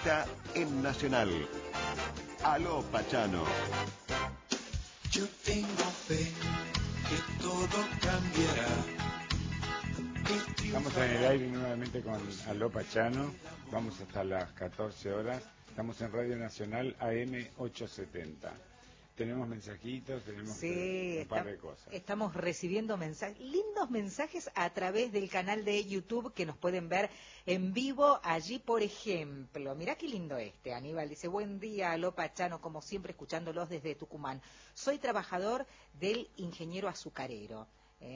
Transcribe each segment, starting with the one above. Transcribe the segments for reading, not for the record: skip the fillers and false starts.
cita en Nacional. Aló Pachano. Yo tengo fe que todo cambiará. Estamos en el aire nuevamente con Aló Pachano. Vamos hasta las 14 horas. Estamos en Radio Nacional AM 870. Tenemos mensajitos, tenemos un par de cosas. Estamos recibiendo mensajes, lindos mensajes a través del canal de YouTube que nos pueden ver en vivo allí, por ejemplo. Mirá qué lindo Aníbal dice, buen día, Aló Pachano, como siempre escuchándolos desde Tucumán. Soy trabajador del ingeniero azucarero.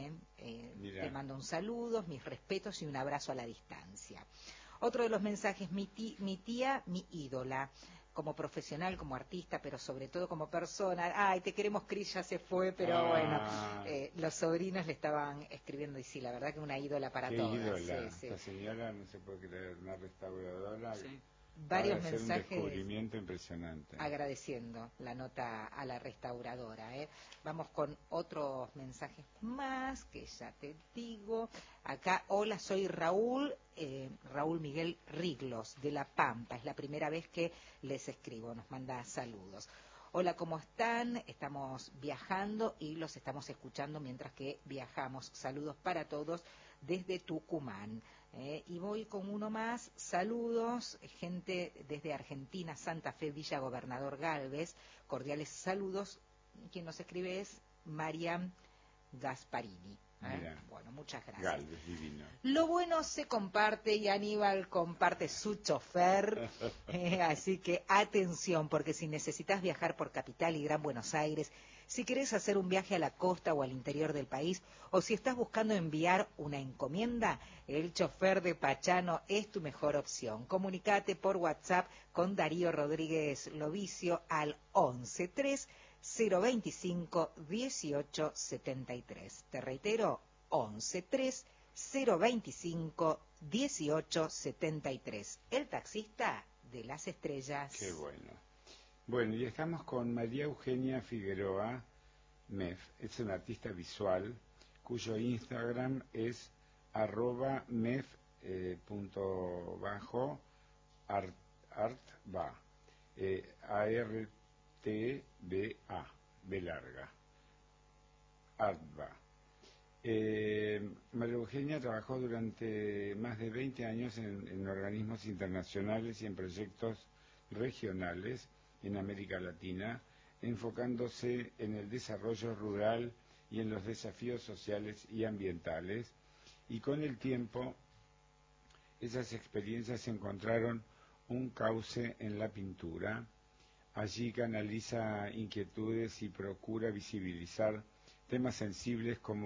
Te mando un saludo, mis respetos y un abrazo a la distancia. Otro de los mensajes, mi tía, mi ídola, como profesional, como artista, pero sobre todo como persona. Ay, te queremos, Cris, ya se fue, pero bueno, los sobrinos le estaban escribiendo y sí, la verdad que una ídola para todas. Ídola. Sí. Esta señora no se puede creer, una restauradora. Sí. Varios mensajes. Un descubrimiento impresionante. Agradeciendo la nota a la restauradora. Vamos con otros mensajes más que ya te digo. Acá, hola, soy Raúl Miguel Riglos de La Pampa. Es la primera vez que les escribo. Nos manda saludos. Hola, ¿cómo están? Estamos viajando y los estamos escuchando mientras que viajamos. Saludos para todos desde Tucumán. Y voy con uno más. Saludos, gente desde Argentina, Santa Fe, Villa Gobernador Galvez. Cordiales saludos. Quien nos escribe es Mariam Gasparini. Bueno, muchas gracias. Galvez, divino. Lo bueno se comparte y Aníbal comparte su chofer. Así que atención, porque si necesitas viajar por Capital y Gran Buenos Aires, si querés hacer un viaje a la costa o al interior del país, o si estás buscando enviar una encomienda, el chofer de Pachano es tu mejor opción. Comunicate por WhatsApp con Darío Rodríguez Lovicio al 113 025 1873. Te reitero, 113 025 1873. El taxista de las estrellas. Qué bueno. Bueno, y estamos con María Eugenia Figueroa Mef. Es una artista visual cuyo Instagram es @mef_artba. ARTBA, B larga, Artba. María Eugenia trabajó durante más de 20 años en organismos internacionales y en proyectos regionales en América Latina, enfocándose en el desarrollo rural y en los desafíos sociales y ambientales, y con el tiempo esas experiencias encontraron un cauce en la pintura. Allí canaliza inquietudes y procura visibilizar temas sensibles como